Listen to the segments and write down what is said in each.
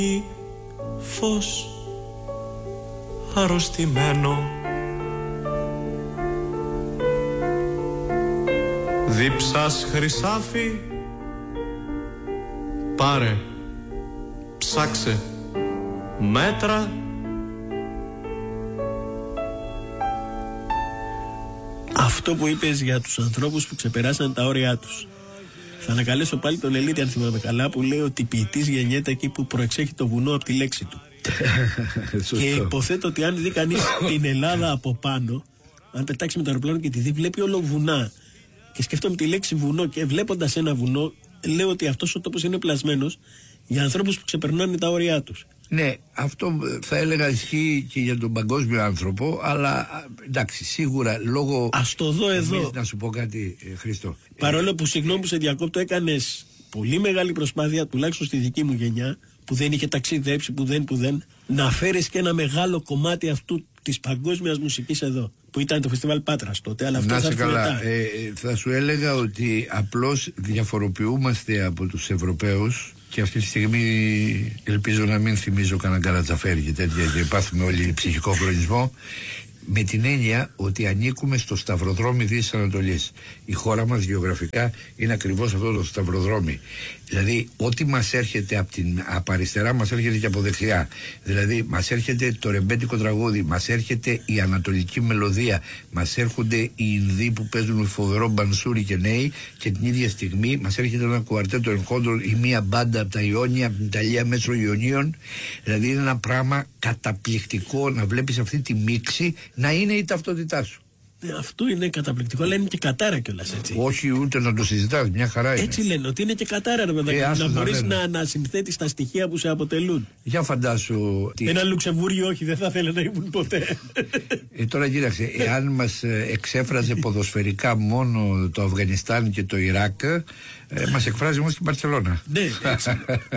φως αρρωστημένο, δίψας χρυσάφι, πάρε, ψάξε, μέτρα. Αυτό που είπες για τους ανθρώπους που ξεπεράσαν τα όρια τους. Θα ανακαλέσω πάλι τον Ελίτη, αν θυμάμαι καλά, που λέει ότι ποιητής γεννιέται εκεί που προεξέχει το βουνό από τη λέξη του. Και υποθέτω ότι αν δει κανείς την Ελλάδα από πάνω, αν πετάξει με το αεροπλάνο και τη δει, βλέπει όλο βουνά. Και σκέφτομαι τη λέξη βουνό και βλέποντας ένα βουνό, λέω ότι αυτός ο τόπος είναι πλασμένος για ανθρώπους που ξεπερνάνε τα όρια τους. Ναι, αυτό θα έλεγα ισχύει και για τον παγκόσμιο άνθρωπο, αλλά εντάξει, σίγουρα λόγω. Ας το δω εδώ. Να σου πω κάτι, Χρήστο. Παρόλο που, συγγνώμη που σε διακόπτω, έκανες πολύ μεγάλη προσπάθεια, τουλάχιστον στη δική μου γενιά, που δεν είχε ταξιδέψει, που δεν, να φέρεις και ένα μεγάλο κομμάτι αυτού της παγκόσμιας μουσικής εδώ, που ήταν το φεστιβάλ Πάτρας τότε, αλλά αυτό θα έρθει μετά. Θα σου έλεγα ότι απλώς διαφοροποιούμαστε από τους Ευρωπαίους. Και αυτή τη στιγμή ελπίζω να μην θυμίζω κανένα Καρατζαφέρι και τέτοια και πάθουμε όλοι ψυχικό χρονισμό, με την έννοια ότι ανήκουμε στο σταυροδρόμι Δύσης Ανατολής. Η χώρα μας γεωγραφικά είναι ακριβώς αυτό το σταυροδρόμι. Δηλαδή ό,τι μας έρχεται από αριστερά μας έρχεται και από δεξιά. Δηλαδή μας έρχεται το ρεμπέτικο τραγούδι, μας έρχεται η ανατολική μελωδία, μας έρχονται οι Ινδοί που παίζουν με φοβερό μπανσούρι και νέοι, και την ίδια στιγμή μας έρχεται ένα κουαρτέτο ενχόντρων ή μία μπάντα από τα Ιόνια, από την Ιταλία μέσω Ιωνίων. Δηλαδή είναι ένα πράγμα καταπληκτικό να βλέπεις αυτή τη μίξη να είναι η ταυτότητά σου. Αυτό είναι καταπληκτικό, αλλά είναι και κατάρα κιόλας, έτσι. Όχι, ούτε να το συζητάς, μια χαρά είναι. Έτσι λένε, ότι είναι και κατάρα, ρε παιδάκι, να μπορείς να ανασυνθέτεις τα στοιχεία που σε αποτελούν. Για φαντάσου. Ένα Λουξεμβούργιο, όχι, δεν θα ήθελε να ήμουν ποτέ. Τώρα κοίταξε, εάν μας εξέφραζε ποδοσφαιρικά μόνο το Αφγανιστάν και το Ιράκ, μας εκφράζει όμως την Μπαρσελόνα. Ναι, έτσι.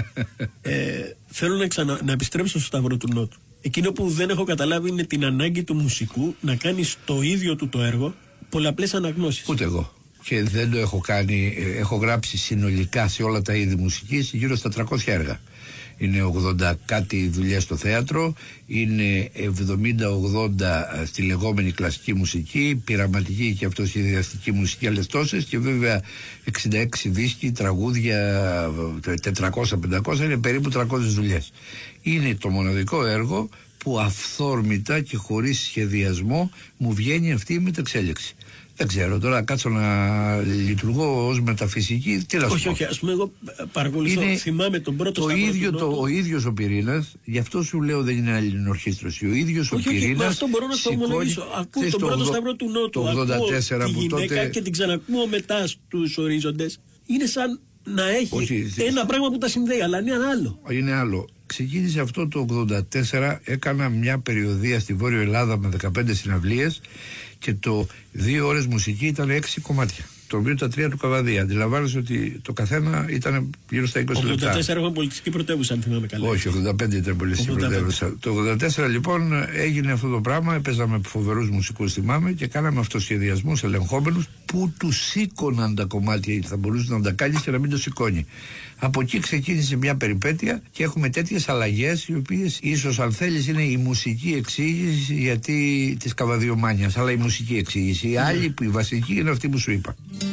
Θέλω να επιστρέψω στο Σταυρό του Νότου. Εκείνο που δεν έχω καταλάβει είναι την ανάγκη του μουσικού να κάνει το ίδιο του το έργο πολλαπλές αναγνώσεις. Ούτε εγώ. Και δεν το έχω κάνει. Έχω γράψει συνολικά σε όλα τα είδη μουσικής γύρω στα 300 έργα. Είναι 80 κάτι δουλειές στο θέατρο, είναι 70-80 στη λεγόμενη κλασική μουσική, πειραματική και αυτοσχεδιαστική μουσική, άλλες τόσες, και βέβαια 66 δίσκοι, τραγούδια, 400-500, είναι περίπου 300 δουλειές. Είναι το μοναδικό έργο που αυθόρμητα και χωρίς σχεδιασμό μου βγαίνει αυτή η μεταξέλιξη. Δεν ξέρω, τώρα κάτσω να λειτουργώ ως μεταφυσική. Τι να σου πω. Όχι, ας πούμε, εγώ παρακολουθώ. Θυμάμαι τον πρώτο Σταυρό. Ο ίδιος ο πυρήνας, γι' αυτό σου λέω δεν είναι αλληλενορχήστρωση. Ο ίδιος ο πυρήνας. Αυτό μπορώ να το ομολογήσω. Ακούω τον πρώτο Σταυρό του Νότου. Το 84 που τότε. Γυναίκα και την ξανακούω μετά στους ορίζοντες. Είναι σαν να έχει ένα πράγμα που τα συνδέει, αλλά είναι άλλο. Είναι άλλο. Ξεκίνησε αυτό το 84, έκανα μια περιοδεία στη Βόρειο Ελλάδα με 15 συναυλίες και το 2 ώρες μουσική ήταν 6 κομμάτια. Το οποίο τα 3 του Καβαδία. Αντιλαμβάνεσαι ότι το καθένα ήταν γύρω στα 20 λεπτά. Το 84 έχουμε πολιτιστική πρωτεύουσα, αν θυμάμαι καλά. Όχι, 85 ήταν πολιτιστική πρωτεύουσα. Το 84 λοιπόν έγινε αυτό το πράγμα. Παίζαμε φοβερούς μουσικούς, θυμάμαι, και κάναμε αυτοσχεδιασμούς ελεγχόμενους που του σήκωναν τα κομμάτια. Θα μπορούσε να τα κάνει και να μην το σηκώνει. Από εκεί ξεκίνησε μια περιπέτεια και έχουμε τέτοιες αλλαγές, οι οποίες ίσως, αν θέλεις, είναι η μουσική εξήγηση γιατί της Καβαδιομάνιας, αλλά η μουσική εξήγηση. Η άλλη, που η βασική, είναι αυτή που σου είπα.